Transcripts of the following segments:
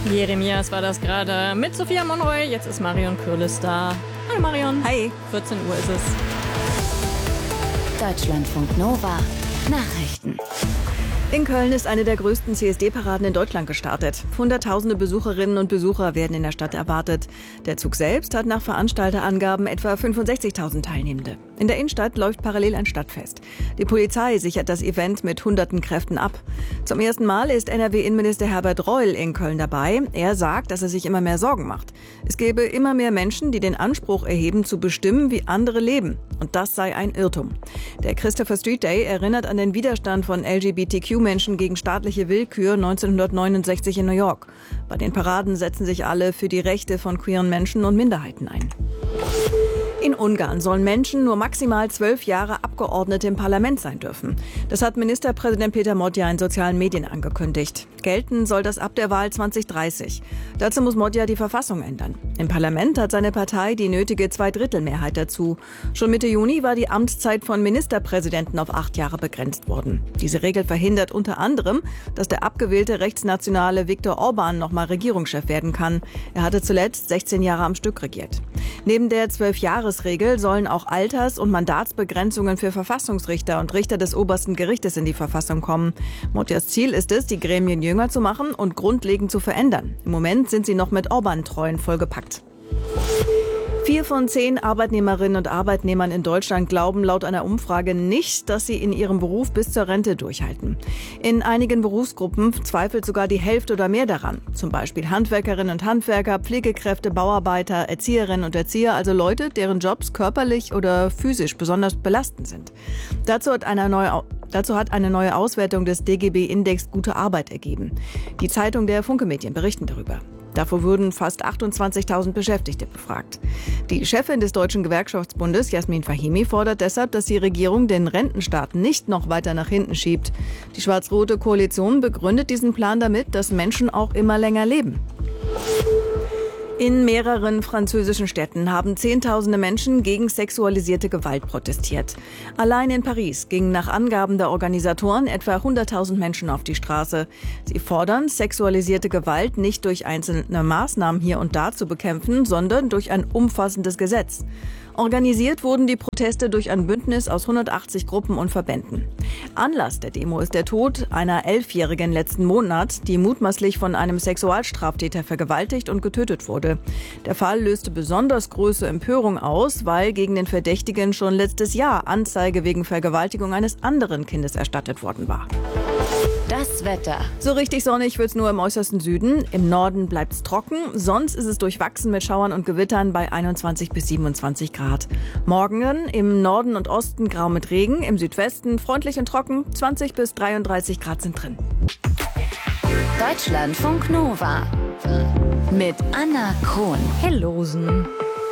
Jeremias war das gerade mit Sophia Monroy. Jetzt ist Marion Kürlis da. Hallo Marion. Hi. 14 Uhr ist es. Deutschlandfunk Nova. Nachrichten. In Köln ist eine der größten CSD-Paraden in Deutschland gestartet. Hunderttausende Besucherinnen und Besucher werden in der Stadt erwartet. Der Zug selbst hat nach Veranstalterangaben etwa 65.000 Teilnehmende. In der Innenstadt läuft parallel ein Stadtfest. Die Polizei sichert das Event mit hunderten Kräften ab. Zum ersten Mal ist NRW-Innenminister Herbert Reul in Köln dabei. Er sagt, dass er sich immer mehr Sorgen macht. Es gebe immer mehr Menschen, die den Anspruch erheben, zu bestimmen, wie andere leben. Und das sei ein Irrtum. Der Christopher Street Day erinnert an den Widerstand von LGBTQ-Menschen gegen staatliche Willkür 1969 in New York. Bei den Paraden setzen sich alle für die Rechte von queeren Menschen und Minderheiten ein. In Ungarn sollen Menschen nur maximal 12 Jahre Abgeordnete im Parlament sein dürfen. Das hat Ministerpräsident Péter Modja in sozialen Medien angekündigt. Gelten soll das ab der Wahl 2030. Dazu muss Modja die Verfassung ändern. Im Parlament hat seine Partei die nötige Zweidrittelmehrheit dazu. Schon Mitte Juni war die Amtszeit von Ministerpräsidenten auf 8 Jahre begrenzt worden. Diese Regel verhindert unter anderem, dass der abgewählte rechtsnationale Viktor Orbán nochmal Regierungschef werden kann. Er hatte zuletzt 16 Jahre am Stück regiert. Neben der 12-Jahres-Regel sollen auch Alters- und Mandatsbegrenzungen für Verfassungsrichter und Richter des obersten Gerichtes in die Verfassung kommen. Modjas Ziel ist es, die Gremien jünger zu machen und grundlegend zu verändern. Im Moment sind sie noch mit Orbán-Treuen vollgepackt. 4 von 10 Arbeitnehmerinnen und Arbeitnehmern in Deutschland glauben laut einer Umfrage nicht, dass sie in ihrem Beruf bis zur Rente durchhalten. In einigen Berufsgruppen zweifelt sogar die Hälfte oder mehr daran. Zum Beispiel Handwerkerinnen und Handwerker, Pflegekräfte, Bauarbeiter, Erzieherinnen und Erzieher, also Leute, deren Jobs körperlich oder physisch besonders belastend sind. Dazu hat eine neue Auswertung des DGB-Index Gute Arbeit ergeben. Die Zeitung der Funke Medien berichten darüber. Davor wurden fast 28.000 Beschäftigte befragt. Die Chefin des Deutschen Gewerkschaftsbundes, Jasmin Fahimi, fordert deshalb, dass die Regierung den Rentenstaat nicht noch weiter nach hinten schiebt. Die schwarz-rote Koalition begründet diesen Plan damit, dass Menschen auch immer länger leben. In mehreren französischen Städten haben Zehntausende Menschen gegen sexualisierte Gewalt protestiert. Allein in Paris gingen nach Angaben der Organisatoren etwa 100.000 Menschen auf die Straße. Sie fordern, sexualisierte Gewalt nicht durch einzelne Maßnahmen hier und da zu bekämpfen, sondern durch ein umfassendes Gesetz. Organisiert wurden die Proteste durch ein Bündnis aus 180 Gruppen und Verbänden. Anlass der Demo ist der Tod einer 11-Jährigen letzten Monat, die mutmaßlich von einem Sexualstraftäter vergewaltigt und getötet wurde. Der Fall löste besonders große Empörung aus, weil gegen den Verdächtigen schon letztes Jahr Anzeige wegen Vergewaltigung eines anderen Kindes erstattet worden war. Das Wetter. So richtig sonnig wird's nur im äußersten Süden. Im Norden bleibt's trocken. Sonst ist es durchwachsen mit Schauern und Gewittern bei 21 bis 27 Grad. Morgen im Norden und Osten grau mit Regen. Im Südwesten freundlich und trocken. 20 bis 33 Grad sind drin. Deutschlandfunk Nova. Mit Anna Krohn. Hellosen.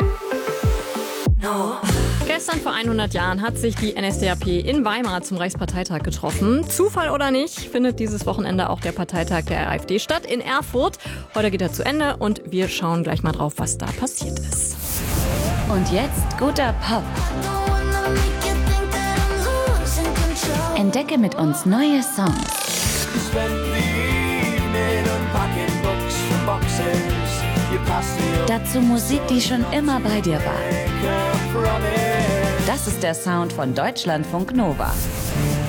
Gestern vor 100 Jahren hat sich die NSDAP in Weimar zum Reichsparteitag getroffen. Zufall oder nicht, findet dieses Wochenende auch der Parteitag der AfD statt in Erfurt. Heute geht er zu Ende und wir schauen gleich mal drauf, was da passiert ist. Und jetzt guter Pop. Entdecke mit uns neue Songs. Dazu Musik, die schon immer bei dir war. Das ist der Sound von Deutschlandfunk Nova.